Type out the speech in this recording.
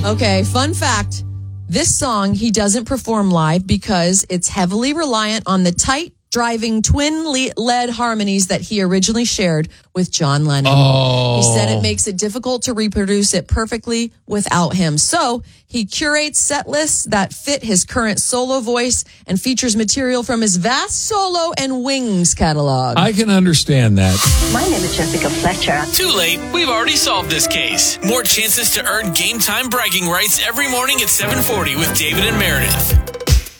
Okay, fun fact. This song he doesn't perform live because it's heavily reliant on the tight, driving twin-led harmonies that he originally shared with John Lennon. Oh. He said it makes it difficult to reproduce it perfectly without him. So he curates set lists that fit his current solo voice and features material from his vast solo and Wings catalog. I can understand that. My name is Jessica Fletcher. Too late. We've already solved this case. More chances to earn game time bragging rights every morning at 7:40 with David and Meredith.